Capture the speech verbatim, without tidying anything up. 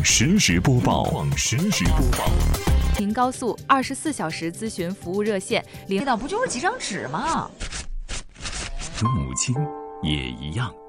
况实时播报。况实时播报。 您高速二十四小时咨询服务热线零， 这不就是几张纸吗？ 母亲也一样。